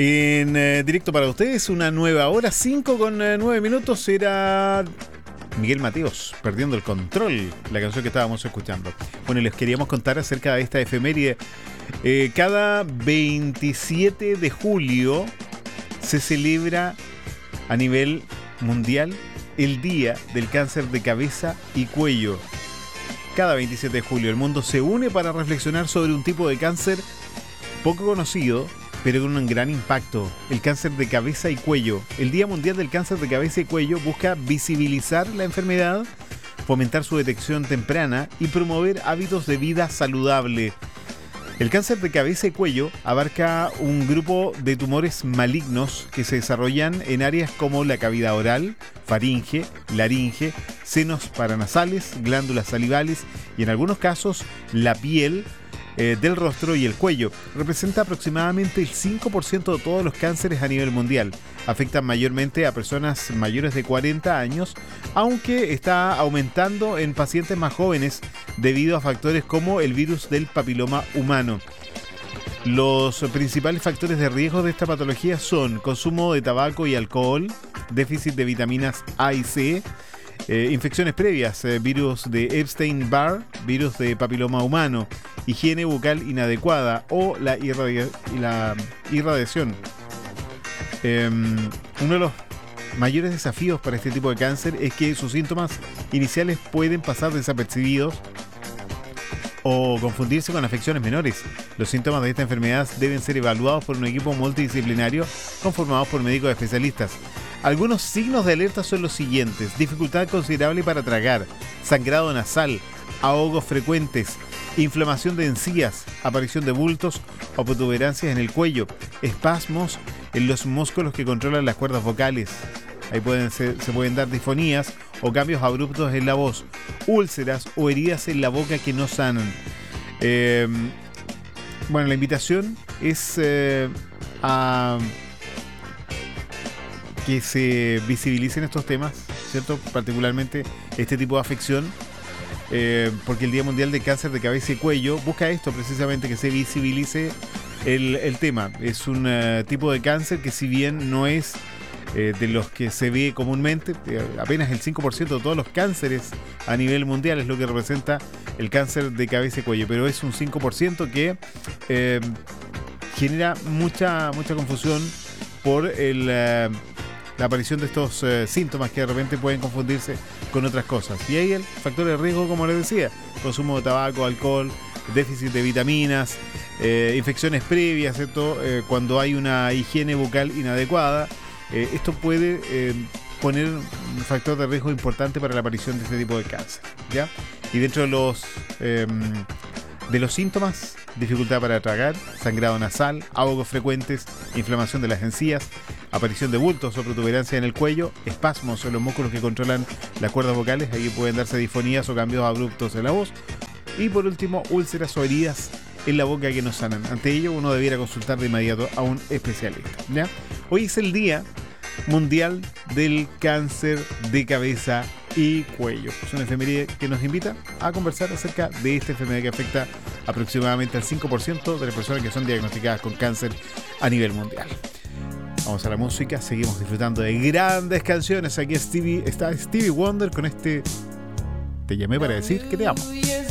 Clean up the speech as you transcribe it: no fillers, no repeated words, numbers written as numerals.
En directo para ustedes, una nueva hora, 5:09. Era Miguel Mateos, Perdiendo el Control, la canción que estábamos escuchando. Bueno, les queríamos contar acerca de esta efeméride. Cada 27 de julio se celebra a nivel mundial el Día del Cáncer de Cabeza y Cuello. Cada 27 de julio el mundo se une para reflexionar sobre un tipo de cáncer poco conocido, pero con un gran impacto: el cáncer de cabeza y cuello. El Día Mundial del Cáncer de Cabeza y Cuello busca visibilizar la enfermedad, fomentar su detección temprana y promover hábitos de vida saludable. El cáncer de cabeza y cuello abarca un grupo de tumores malignos que se desarrollan en áreas como la cavidad oral, faringe, laringe, senos paranasales, glándulas salivales y en algunos casos la piel del rostro y el cuello. Representa aproximadamente el 5% de todos los cánceres a nivel mundial. Afectan mayormente a personas mayores de 40 años, aunque está aumentando en pacientes más jóvenes debido a factores como el virus del papiloma humano. Los principales factores de riesgo de esta patología son consumo de tabaco y alcohol, déficit de vitaminas A y C, infecciones previas, virus de Epstein-Barr, virus de papiloma humano, higiene bucal inadecuada o la irradiación. Uno de los mayores desafíos para este tipo de cáncer es que sus síntomas iniciales pueden pasar desapercibidos o confundirse con afecciones menores. Los síntomas de esta enfermedad deben ser evaluados por un equipo multidisciplinario conformado por médicos especialistas. Algunos signos de alerta son los siguientes: dificultad considerable para tragar, sangrado nasal, ahogos frecuentes, inflamación de encías, aparición de bultos o protuberancias en el cuello, espasmos en los músculos que controlan las cuerdas vocales. Ahí se pueden dar disfonías o cambios abruptos en la voz, úlceras o heridas en la boca que no sanan. Bueno, la invitación es a que se visibilicen estos temas, ¿cierto? Particularmente este tipo de afección, porque el Día Mundial de Cáncer de Cabeza y Cuello busca esto precisamente, que se visibilice el tema. Es un tipo de cáncer que, si bien no es de los que se ve comúnmente, apenas el 5% de todos los cánceres a nivel mundial es lo que representa el cáncer de cabeza y cuello, pero es un 5% que genera mucha confusión por la aparición de estos síntomas que de repente pueden confundirse con otras cosas. Y ahí el factor de riesgo, como les decía: consumo de tabaco, alcohol, déficit de vitaminas, infecciones previas, ¿cierto? Cuando hay una higiene bucal inadecuada, esto puede poner un factor de riesgo importante para la aparición de este tipo de cáncer, ¿ya? Y dentro de los síntomas: dificultad para tragar, sangrado nasal, ahogos frecuentes, inflamación de las encías, aparición de bultos o protuberancia en el cuello, espasmos en los músculos que controlan las cuerdas vocales. Ahí pueden darse disfonías o cambios abruptos en la voz. Y por último, úlceras o heridas en la boca que no sanan. Ante ello, uno debiera consultar de inmediato a un especialista, ¿ya? Hoy es el Día Mundial del Cáncer de Cabeza y Cuello. Es una efeméride que nos invita a conversar acerca de esta enfermedad que afecta aproximadamente al 5% de las personas que son diagnosticadas con cáncer a nivel mundial. Vamos a la música, seguimos disfrutando de grandes canciones. Aquí está Stevie Wonder con este Te llamé para decir que te amo.